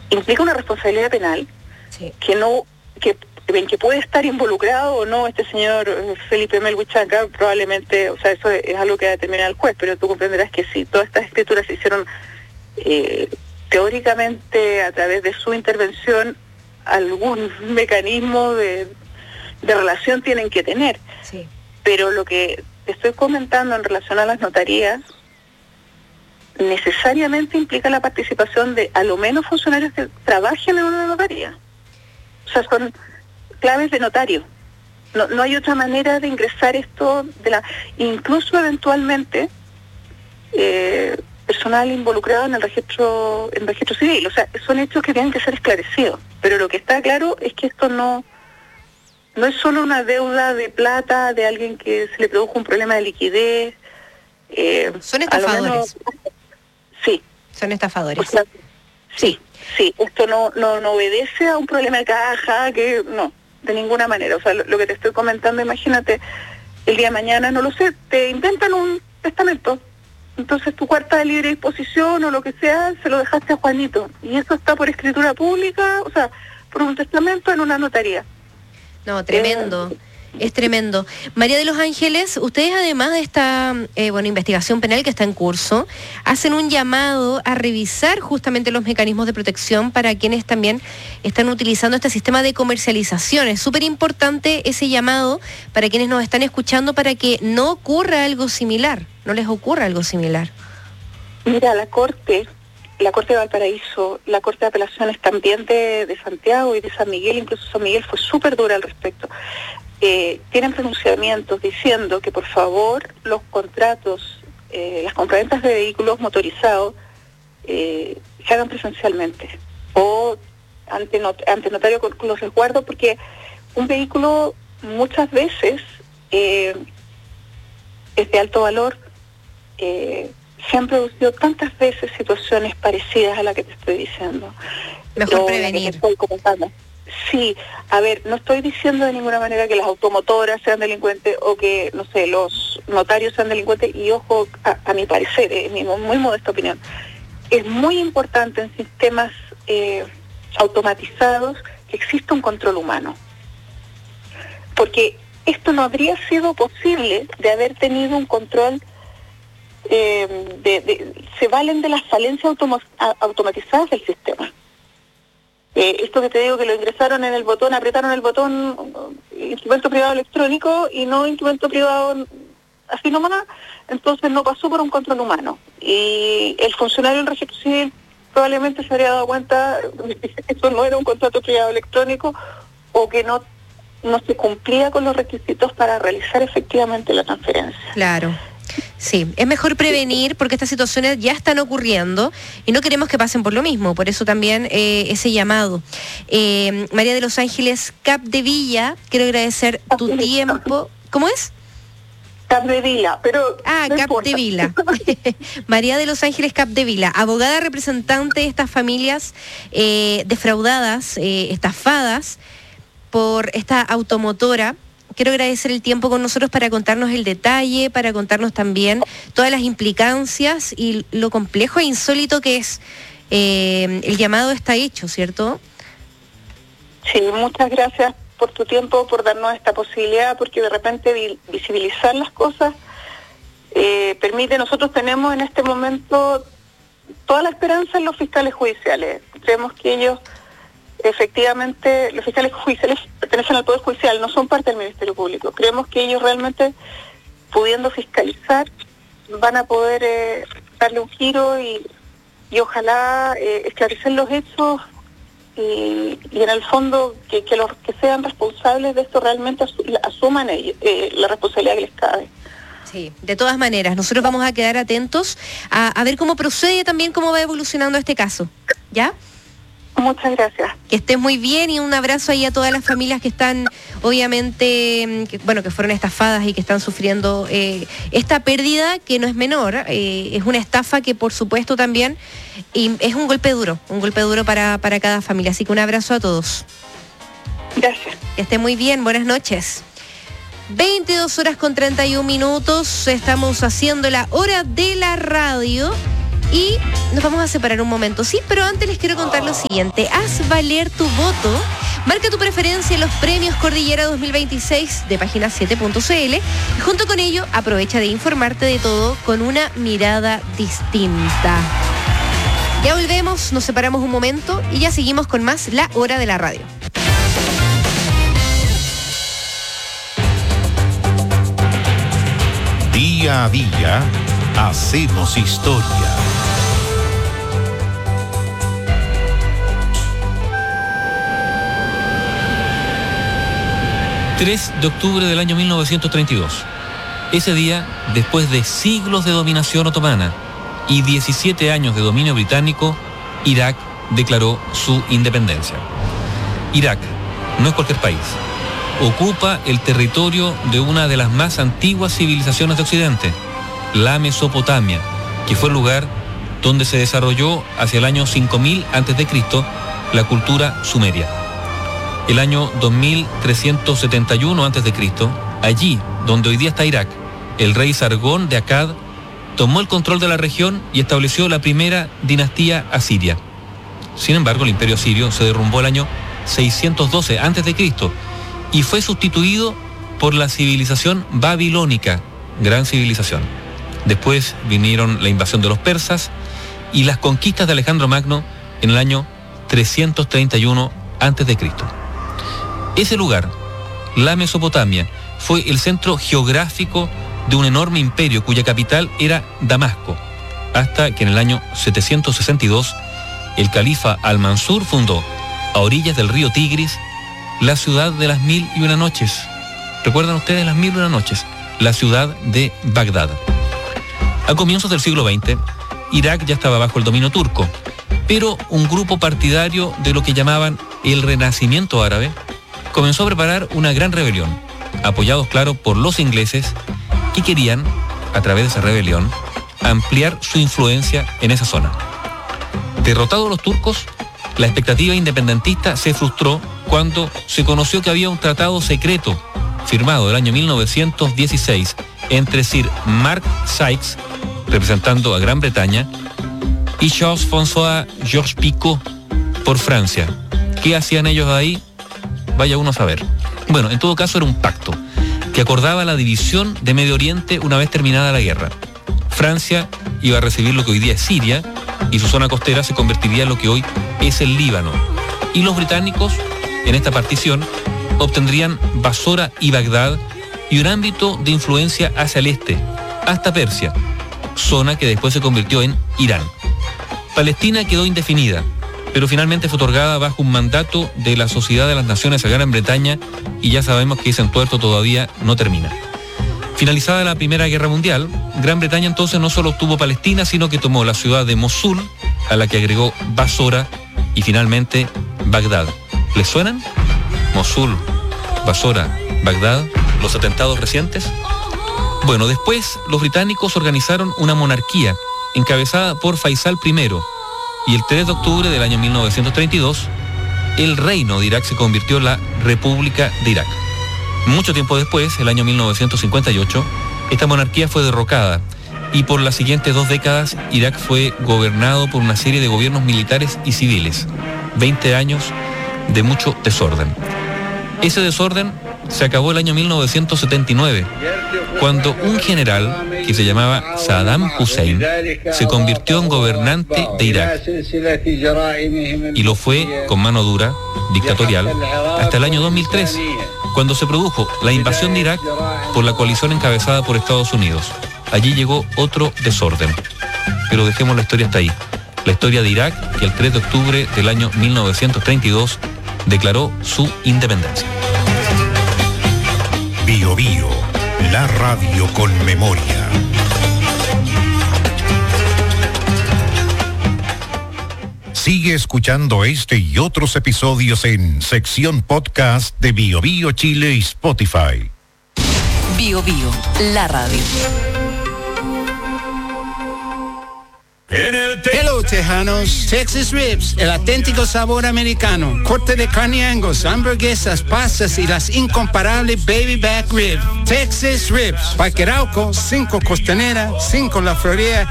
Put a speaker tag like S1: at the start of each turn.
S1: implica una responsabilidad penal en que puede estar involucrado o no este señor Felipe Mel Huichaca, probablemente, o sea, eso es algo que va a determinar el juez, pero tú comprenderás que si todas estas escrituras se hicieron teóricamente a través de su intervención, algún mecanismo de relación tienen que tener.
S2: Sí.
S1: Pero lo que estoy comentando en relación a las notarías necesariamente implica la participación de a lo menos funcionarios que trabajen en una notaría. O sea, son claves de notario. No hay otra manera de ingresar esto incluso eventualmente personal involucrado en el registro civil. O sea, son hechos que tienen que ser esclarecidos. Pero lo que está claro es que esto no es solo una deuda de plata de alguien que se le produjo un problema de liquidez.
S2: Son estafadores.
S1: Sí.
S2: Son estafadores.
S1: O sea, sí. Esto no obedece a un problema de caja, que no, de ninguna manera. O sea, lo que te estoy comentando, imagínate, el día de mañana, no lo sé, te inventan un testamento. Entonces tu carta de libre disposición o lo que sea, se lo dejaste a Juanito. Y eso está por escritura pública, o sea, por un testamento en una notaría.
S2: No, tremendo. Es tremendo. María de los Ángeles, ustedes además de esta investigación penal que está en curso, hacen un llamado a revisar justamente los mecanismos de protección para quienes también están utilizando este sistema de comercialización. Es súper importante ese llamado para quienes nos están escuchando para que no ocurra algo similar, no les ocurra algo similar.
S1: Mira, la Corte de Valparaíso, la Corte de Apelaciones también de Santiago y de San Miguel, incluso San Miguel fue súper dura al respecto. Tienen pronunciamientos diciendo que por favor los contratos, las compraventas de vehículos motorizados se hagan presencialmente o ante notario con los resguardos, porque un vehículo muchas veces es de alto valor. Se han producido tantas veces situaciones parecidas a la que te estoy diciendo.
S2: Mejor prevenir.
S1: Estoy comentando. Sí, a ver, no estoy diciendo de ninguna manera que las automotoras sean delincuentes o que, no sé, los notarios sean delincuentes, y ojo, a mi parecer, en mi muy modesta opinión, es muy importante en sistemas automatizados que exista un control humano. Porque esto no habría sido posible de haber tenido un control se valen de las falencias automatizadas del sistema. Esto que te digo, que lo ingresaron en el botón, apretaron el botón instrumento privado electrónico y no instrumento privado así nomás, entonces no pasó por un control humano. Y el funcionario del registro civil probablemente se habría dado cuenta que eso no era un contrato privado electrónico o que no se cumplía con los requisitos para realizar efectivamente la transferencia.
S2: Claro. Sí, es mejor prevenir porque estas situaciones ya están ocurriendo y no queremos que pasen por lo mismo, por eso también ese llamado. María de los Ángeles Capdevila, quiero agradecer tu tiempo. ¿Cómo es?
S1: Capdevila, pero...
S2: no Capdevila. María de los Ángeles Capdevila, abogada representante de estas familias defraudadas, estafadas por esta automotora. Quiero agradecer el tiempo con nosotros para contarnos el detalle, para contarnos también todas las implicancias y lo complejo e insólito que es. El llamado está hecho, ¿cierto?
S1: Sí, muchas gracias por tu tiempo, por darnos esta posibilidad, porque de repente visibilizar las cosas permite. Nosotros tenemos en este momento toda la esperanza en los fiscales judiciales. Creemos que ellos... Efectivamente, los fiscales judiciales pertenecen al Poder Judicial, no son parte del Ministerio Público. Creemos que ellos realmente, pudiendo fiscalizar, van a poder darle un giro y ojalá esclarecer los hechos y en el fondo que los que sean responsables de esto realmente asuman ellos, la responsabilidad que les cabe.
S2: Sí, de todas maneras, nosotros vamos a quedar atentos a ver cómo procede también, cómo va evolucionando este caso. ¿Ya?
S1: Muchas gracias.
S2: Que estés muy bien y un abrazo ahí a todas las familias que están, obviamente, que fueron estafadas y que están sufriendo esta pérdida que no es menor. Es una estafa que, por supuesto, también y es un golpe duro para cada familia. Así que un abrazo a todos.
S1: Gracias.
S2: Que esté muy bien, buenas noches. 22:31, estamos haciendo la hora de la radio. y nos vamos a separar un momento, sí, pero antes les quiero contar lo siguiente. Haz valer tu voto. Marca tu preferencia en los premios Cordillera 2026 de página 7.cl y junto con ello aprovecha de informarte de todo con una mirada distinta. Ya volvemos, nos separamos un momento y ya seguimos con más La Hora de la Radio.
S3: Día a día hacemos historia.
S4: 3 de octubre del año 1932. Ese día, después de siglos de dominación otomana y 17 años de dominio británico, Irak declaró su independencia. Irak no es cualquier país. Ocupa el territorio de una de las más antiguas civilizaciones de Occidente, la Mesopotamia, que fue el lugar donde se desarrolló hacia el año 5000 a.C. la cultura sumeria. El año 2371 a.C., allí donde hoy día está Irak, el rey Sargón de Akkad tomó el control de la región y estableció la primera dinastía asiria. Sin embargo, el imperio asirio se derrumbó el año 612 a.C. y fue sustituido por la civilización babilónica, gran civilización. Después vinieron la invasión de los persas y las conquistas de Alejandro Magno en el año 331 a.C. Ese lugar, la Mesopotamia, fue el centro geográfico de un enorme imperio cuya capital era Damasco, hasta que en el año 762 el califa Al-Mansur fundó, a orillas del río Tigris, la ciudad de las 1001 noches. ¿Recuerdan ustedes las 1001 noches? La ciudad de Bagdad. A comienzos del siglo XX, Irak ya estaba bajo el dominio turco, pero un grupo partidario de lo que llamaban el Renacimiento árabe comenzó a preparar una gran rebelión, apoyados, claro, por los ingleses, que querían, a través de esa rebelión, ampliar su influencia en esa zona. Derrotados los turcos, la expectativa independentista se frustró cuando se conoció que había un tratado secreto firmado el año 1916 entre Sir Mark Sykes, representando a Gran Bretaña, y Charles-François Georges-Picot por Francia. ¿Qué hacían ellos ahí? Vaya uno a saber. Bueno, en todo caso era un pacto que acordaba la división de Medio Oriente una vez terminada la guerra. Francia iba a recibir lo que hoy día es Siria y su zona costera se convertiría en lo que hoy es el Líbano. Y los británicos, en esta partición, obtendrían Basora y Bagdad y un ámbito de influencia hacia el este, hasta Persia, zona que después se convirtió en Irán. Palestina quedó indefinida, pero finalmente fue otorgada bajo un mandato de la Sociedad de las Naciones a Gran Bretaña y ya sabemos que ese entuerto todavía no termina. Finalizada la Primera Guerra Mundial, Gran Bretaña entonces no solo obtuvo Palestina, sino que tomó la ciudad de Mosul, a la que agregó Basora y finalmente Bagdad. ¿Les suenan? Mosul, Basora, Bagdad, los atentados recientes. Bueno, después los británicos organizaron una monarquía encabezada por Faisal I, y el 3 de octubre del año 1932, el reino de Irak se convirtió en la República de Irak. Mucho tiempo después, el año 1958, esta monarquía fue derrocada y por las siguientes 2 décadas Irak fue gobernado por una serie de gobiernos militares y civiles. 20 años de mucho desorden. Ese desorden se acabó el año 1979, cuando un general que se llamaba Saddam Hussein se convirtió en gobernante de Irak y lo fue con mano dura, dictatorial, hasta el año 2003, cuando se produjo la invasión de Irak por la coalición encabezada por Estados Unidos. Allí llegó otro desorden, pero dejemos la historia hasta ahí. La historia de Irak, que el 3 de octubre del año 1932 declaró su independencia.
S3: Bio Bio, la radio con memoria. Sigue escuchando este y otros episodios en sección podcast de Bio Bio Chile y Spotify.
S5: Bio Bio, la radio.
S6: Hello, tejanos. Texas Ribs, el auténtico sabor americano. Corte de carne Angus, hamburguesas, pastas y las incomparables Baby Back Ribs. Texas Ribs. Parque Arauco, 5 Costanera, 5 La Florida